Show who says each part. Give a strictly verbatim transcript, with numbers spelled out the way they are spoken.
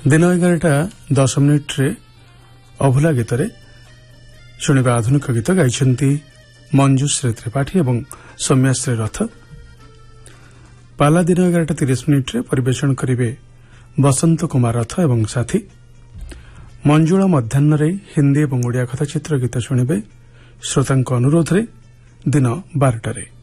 Speaker 1: दिन एगारटा दस मिनिट्रे अभुला गीतरे शुणिबा आधुनिक गीत गाइछन्ति मंजुश्री त्रिपाठी एवं सौम्याश्री रथ। पाला दिन एगारटा तीस मिनिट्रे परिवेषण करिवे बसंत कुमार रथ एवं साथी। मंजुळा मध्याह्न हिंदी और ओडिया कथाचित्र गीत शुणिबे श्रोतांक अनुरोध दिन बारटारे।